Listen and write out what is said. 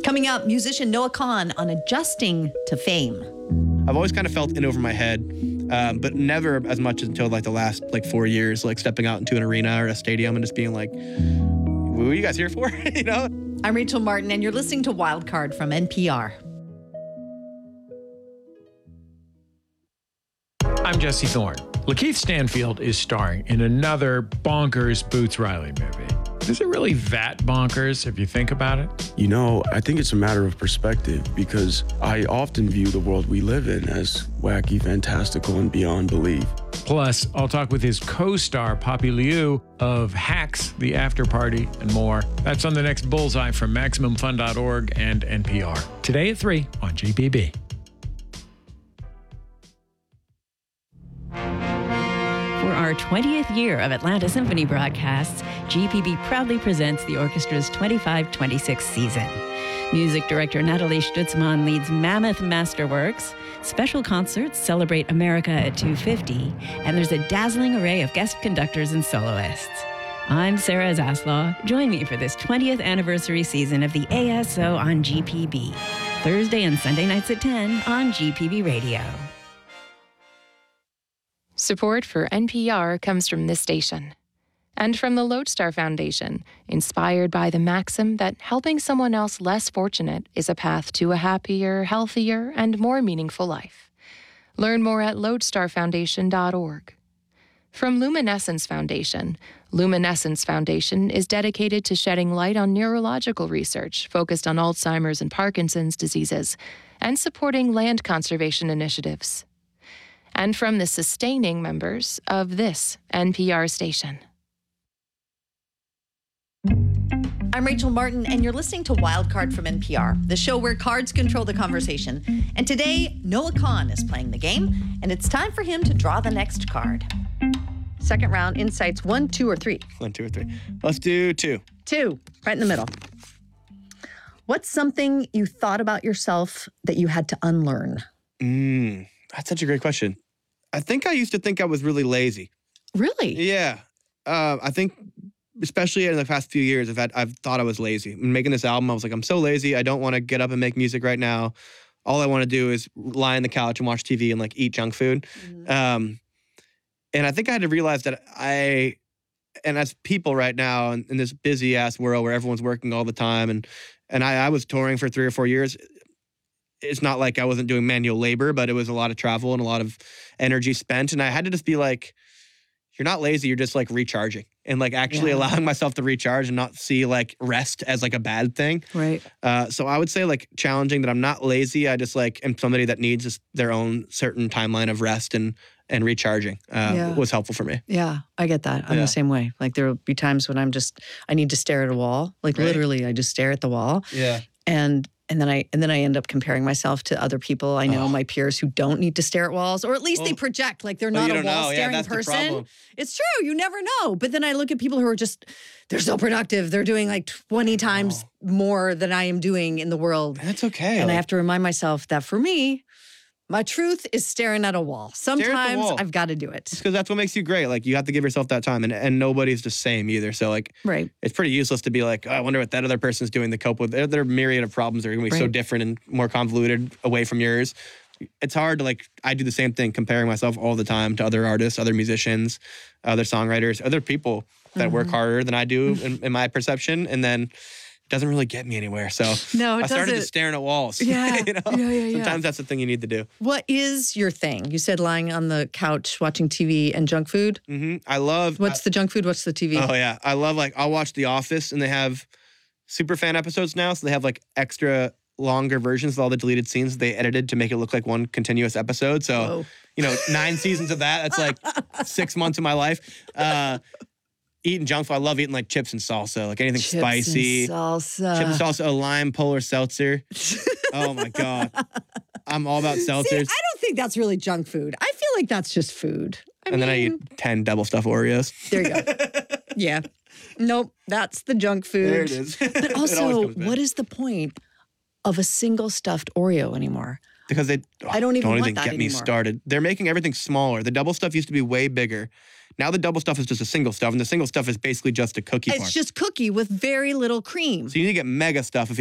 Coming up, musician Noah Kahan on adjusting to fame. I've always kind of felt in over my head, but never as much until like the last 4 years, like stepping out into an arena or a stadium and just being like, what are you guys here for? You know? I'm Rachel Martin, and you're listening to Wildcard from NPR. I'm Jesse Thorne. Lakeith Stanfield is starring in another bonkers Boots Riley movie. Is it really that bonkers if you think about it? You know, I think it's a matter of perspective because I often view the world we live in as wacky, fantastical, and beyond belief. Plus, I'll talk with his co-star, Poppy Liu, of Hacks, The After Party, and more. That's on the next Bullseye from MaximumFun.org and NPR. Today at 3 on GPB. For our 20th year of Atlanta Symphony broadcasts, GPB proudly presents the orchestra's 25-26 season. Music director Natalie Stutzman leads mammoth masterworks. Special concerts celebrate America at 250, and there's a dazzling array of guest conductors and soloists. I'm Sarah Zaslaw. Join me for this 20th anniversary season of the ASO on GPB. Thursday and Sunday nights at 10 on GPB Radio. Support for NPR comes from this station and from the Lodestar Foundation, inspired by the maxim that helping someone else less fortunate is a path to a happier, healthier, and more meaningful life. Learn more at lodestarfoundation.org. From Luminescence Foundation, Luminescence Foundation is dedicated to shedding light on neurological research focused on Alzheimer's and Parkinson's diseases and supporting land conservation initiatives. And from the sustaining members of this NPR station. I'm Rachel Martin, and you're listening to Wildcard from NPR, the show where cards control the conversation. And today, Noah Kahan is playing the game, and it's time for him to draw the next card. Second round, insights 1, 2, or 3. 1, 2, or 3. Let's do 2. 2, right in the middle. What's something you thought about yourself that you had to unlearn? That's such a great question. I think I used to think I was really lazy. Really? Yeah. I think, especially in the past few years, I've thought I was lazy. Making this album, I was like, I'm so lazy. I don't want to get up and make music right now. All I want to do is lie on the couch and watch TV and eat junk food. Mm-hmm. And I think I had to realize that and as people right now in this busy ass world where everyone's working all the time, and I was touring for 3 or 4 years. It's not like I wasn't doing manual labor, but it was a lot of travel and a lot of energy spent. And I had to just be like, you're not lazy, you're just recharging and actually allowing myself to recharge and not see rest as a bad thing. Right. So I would say challenging that I'm not lazy. I just am somebody that needs just their own certain timeline of rest and recharging was helpful for me. Yeah, I get that. I'm the same way. There will be times when I need to stare at a wall. Literally, I just stare at the wall. Yeah. And then I end up comparing myself to other people I know, my peers who don't need to stare at walls, or at least they project they're not a wall-staring person. It's true, you never know. But then I look at people who are they're so productive. They're doing 20 times more than I am doing in the world. That's okay. And I have to remind myself that for me, my truth is staring at a wall. Sometimes I've got to do it. Because that's what makes you great. You have to give yourself that time. And nobody's the same either. So, right. It's pretty useless to be oh, I wonder what that other person's doing to cope with. Their myriad of problems are going to be so different and more convoluted away from yours. It's hard to, I do the same thing, comparing myself all the time to other artists, other musicians, other songwriters, other people that work harder than I do in my perception. And then doesn't really get me anywhere. So I started just staring at walls. Yeah. Sometimes that's the thing you need to do. What is your thing? You said lying on the couch watching TV and junk food? Mm-hmm. I love... What's the junk food? What's the TV? Oh, yeah. I love, I'll watch The Office, and they have super fan episodes now, so they have, extra longer versions of all the deleted scenes they edited to make it look like one continuous episode. So, 9 seasons of that. That's 6 months of my life. Eating junk food. I love eating chips and salsa, anything chips spicy. And salsa. Chips and salsa, a lime polar seltzer. Oh my God. I'm all about seltzers. See, I don't think that's really junk food. I feel like that's just food. Then I eat 10 double stuffed Oreos. There you go. Yeah. Nope, that's the junk food. There it is. But also, what is the point of a single stuffed Oreo anymore? Because I don't even want that get me anymore. started. They're making everything smaller. The double stuff used to be way bigger. Now the double stuff is just a single stuff, and the single stuff is basically just a cookie It's part. just cookie with very little cream. So you need to get mega stuff if